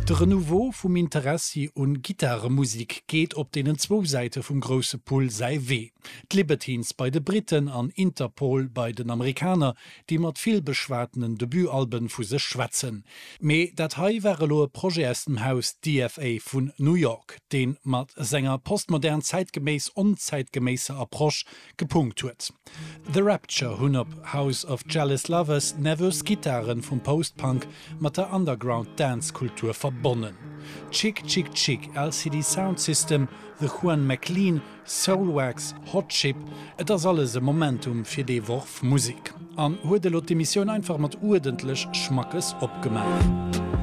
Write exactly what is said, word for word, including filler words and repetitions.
De Renouveau vum Interesse und Gitarremusik geht op denen zwo Seite vum grosse Pool sei weh. Libertines bei de Briten an Interpol bei den Amerikaner, die mat viel beschwertenen Debütalben vu se schwatzen. Me dat hai wäre loe Projektem Haus D F A vun New York, den mat Sänger postmodern zeitgemäß unzeitgemäßer Approsch gepunkt huet. The Rapture hunn op House of Jealous Lovers nervös Gitarren vum Postpunk mat der Underground-Dance-Kultur verbonnen. Chick Chick Chick L C D Sound System, The Juan McLean, Soulwax, Hot Chip, et ass alles e Momentum fir dee Worf Musik. An huet de Lot de Mission einfach mat urdentlech Schmackes opgemacht.